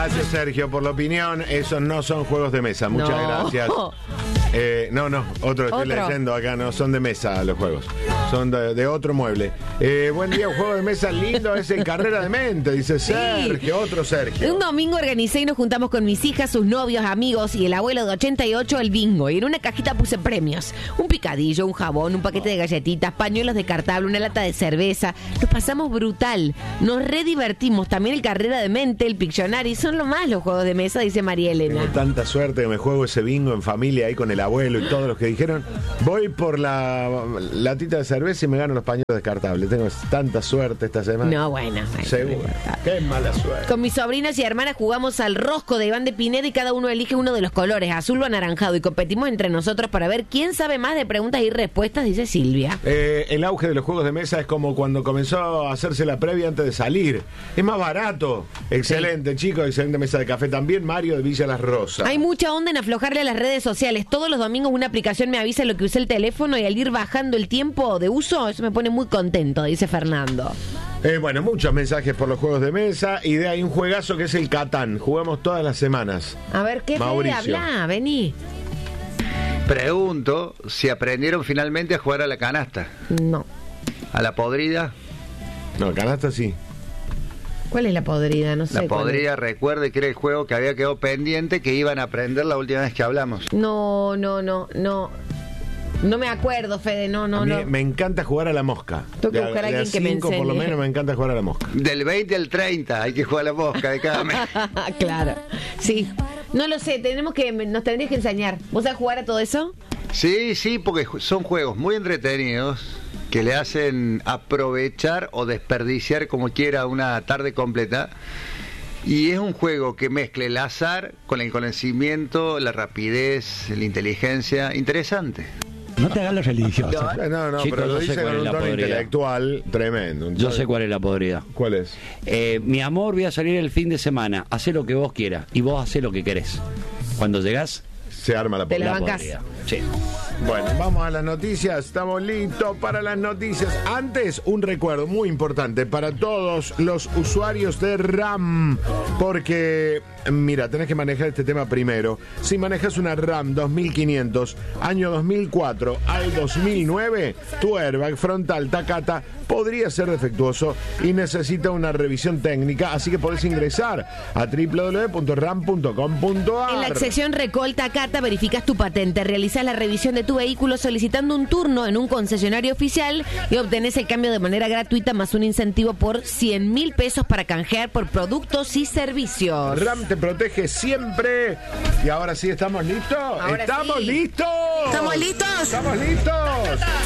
Gracias, Sergio, por la opinión. Esos no son juegos de mesa. Muchas gracias. No, otro estoy leyendo acá. No son de mesa los juegos. Son de otro mueble. Buen día, un juego de mesa lindo es el Carrera de Mente, dice Sergio. Otro Sergio. Un domingo organicé y nos juntamos con mis hijas, sus novios, amigos y el abuelo de 88 el bingo. Y en una cajita puse premios. Un picadillo, un jabón, un paquete de galletitas, pañuelos descartables, una lata de cerveza. Nos pasamos brutal. Nos redivertimos. También el Carrera de Mente, el Pictionary. Son lo más los juegos de mesa, dice María Elena. Tengo tanta suerte que me juego ese bingo en familia ahí con el abuelo y todos los que dijeron. Voy por la latita de cerveza y me gano los pañuelos descartables. Tengo tanta suerte esta semana. No, bueno. Seguro. Qué mala suerte. Con mis sobrinos y hermanas jugamos al rosco de Iván de Pineda y cada uno elige uno de los colores, azul o anaranjado, y competimos entre nosotros para ver quién sabe más de preguntas y respuestas, dice Silvia. El auge de los juegos de mesa es como cuando comenzó a hacerse la previa antes de salir. Es más barato. Excelente, sí. Chicos, excelente mesa de café. También Mario de Villa Las Rosas. Hay mucha onda en aflojarle a las redes sociales. Todos los domingos una aplicación me avisa lo que usé el teléfono y al ir bajando el tiempo de uso, eso me pone muy contento, dice Fernando. Bueno, muchos mensajes por los juegos de mesa y de ahí un juegazo que es el Catán. Jugamos todas las semanas. A ver, ¿qué Mauricio? Fede, habla, vení. Pregunto si aprendieron finalmente a jugar a la canasta. No. ¿A la podrida? No, canasta sí. ¿Cuál es la podrida? No sé. La podrida, recuerde que era el juego que había quedado pendiente, que iban a aprender la última vez que hablamos. No me acuerdo, Fede, no. Me encanta jugar a la mosca. Tengo que buscar a alguien que me enseñe. Por lo menos me encanta jugar a la mosca. Del 20 al 30 hay que jugar a la mosca de cada mes. Claro, sí. No lo sé, nos tendrías que enseñar. ¿Vos sabés jugar a todo eso? Sí, porque son juegos muy entretenidos que le hacen aprovechar o desperdiciar como quiera una tarde completa. Y es un juego que mezcla el azar con el conocimiento, la rapidez, la inteligencia. Interesante. No te hagas los religiosos. No, Chicos, pero lo yo dice sé cuál con es un la tono podrida. intelectual tremendo. Yo sé cuál es la podrida. ¿Cuál es? Mi amor, voy a salir el fin de semana. Hacé lo que vos quieras y vos hacé lo que querés. Cuando llegás, se arma la Te la podrida. bancás. Sí. Bueno, vamos a las noticias. Estamos listos para las noticias. Antes, un recuerdo muy importante para todos los usuarios de RAM. Porque, mira, tenés que manejar este tema primero. Si manejas una RAM 2500, año 2004 al 2009, tu airbag frontal Takata podría ser defectuoso y necesita una revisión técnica. Así que podés ingresar a www.ram.com.ar. En la sección Recall Takata verificas tu patente, realizas la revisión de tu vehículo solicitando un turno en un concesionario oficial y obtenés el cambio de manera gratuita más un incentivo por 100.000 pesos para canjear por productos y servicios. RAM te protege siempre. Y ahora sí, ¿estamos listos? Ahora ¿Estamos sí. listos? ¿Estamos listos? ¡Estamos listos!